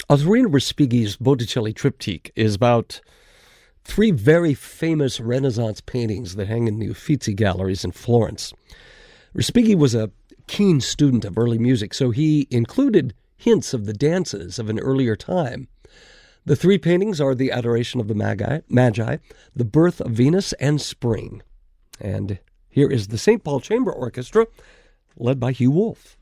Ottorino Respighi's Botticelli Triptych is about three very famous Renaissance paintings that hang in the Uffizi galleries in Florence. Respighi was a keen student of early music, so he included hints of the dances of an earlier time. The three paintings are the Adoration of the Magi, the Birth of Venus, and Spring. And here is the St. Paul Chamber Orchestra, led by Hugh Wolf.